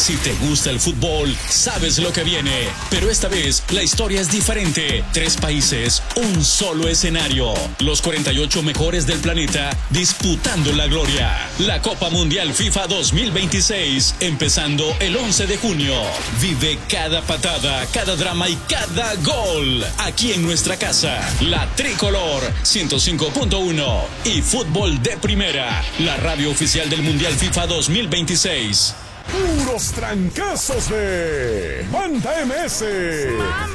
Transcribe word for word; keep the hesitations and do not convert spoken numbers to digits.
Si te gusta el fútbol, sabes lo que viene. Pero esta vez, la historia es diferente. Tres países, un solo escenario. Los cuarenta y ocho mejores del planeta disputando la gloria. La Copa Mundial FIFA dos mil veintiséis, empezando el once de junio. Vive cada patada, cada drama y cada gol. Aquí en nuestra casa, la Tricolor ciento cinco punto uno y Fútbol de Primera, la radio oficial del Mundial FIFA dos mil veintiséis. Puros trancazos de Banda M S.